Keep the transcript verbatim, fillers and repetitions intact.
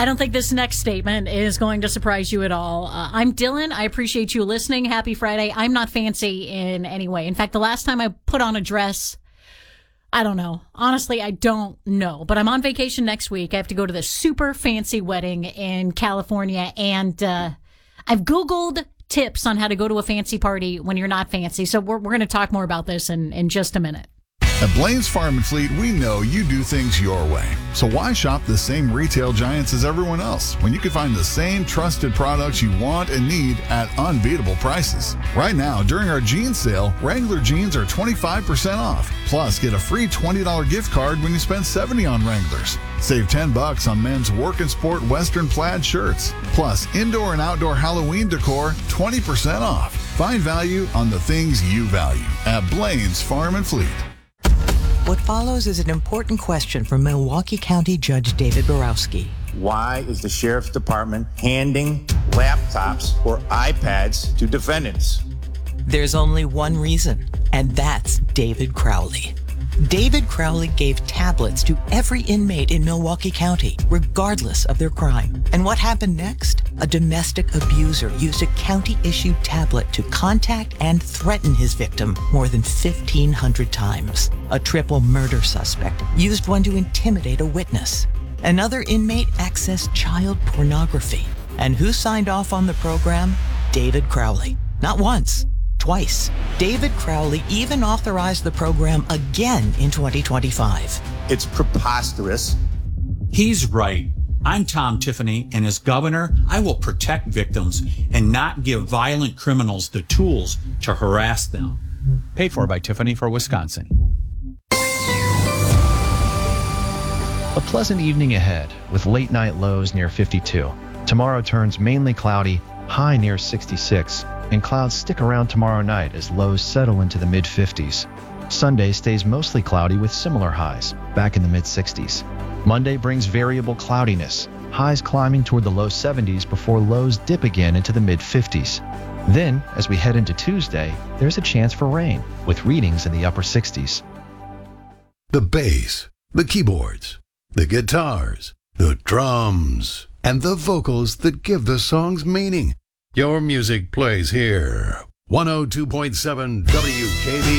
I don't think this next statement is going to surprise you at all. Uh, I'm Dylan. I appreciate you listening. Happy Friday. I'm not fancy in any way. In fact, the last time I put on a dress, I don't know. Honestly, I don't know. But I'm on vacation next week. I have to go to this super fancy wedding in California. And uh, I've Googled tips on how to go to a fancy party when you're not fancy. So we're, we're going to talk more about this in, in just a minute. At Blaine's Farm and Fleet, we know you do things your way. So why shop the same retail giants as everyone else when you can find the same trusted products you want and need at unbeatable prices? Right now, during our jeans sale, Wrangler jeans are twenty-five percent off. Plus, get a free twenty dollars gift card when you spend seventy dollars on Wranglers. Save ten bucks on men's work and sport Western plaid shirts. Plus, indoor and outdoor Halloween decor, twenty percent off. Find value on the things you value at Blaine's Farm and Fleet. What follows is an important question from Milwaukee County Judge David Borowski. Why is the Sheriff's Department handing laptops or iPads to defendants? There's only one reason, and that's David Crowley. David Crowley gave tablets to every inmate in Milwaukee County, regardless of their crime. And what happened next? A domestic abuser used a county-issued tablet to contact and threaten his victim more than fifteen hundred times. A triple murder suspect used one to intimidate a witness. Another inmate accessed child pornography. And who signed off on the program? David Crowley. Not once. Twice. David Crowley even authorized the program again in twenty twenty-five. It's preposterous. He's right. I'm Tom Tiffany, and as governor, I will protect victims and not give violent criminals the tools to harass them. Paid for by Tiffany for Wisconsin. A pleasant evening ahead with late night lows near fifty-two. Tomorrow turns mainly cloudy, high near sixty-six, and clouds stick around tomorrow night as lows settle into the mid fifties. Sunday stays mostly cloudy with similar highs, back in the mid sixties. Monday brings variable cloudiness, highs climbing toward the low seventies before lows dip again into the mid fifties. Then, as we head into Tuesday, there's a chance for rain, with readings in the upper sixties. The bass, the keyboards, the guitars, the drums, and the vocals that give the songs meaning. Your music plays here. one oh two point seven W K B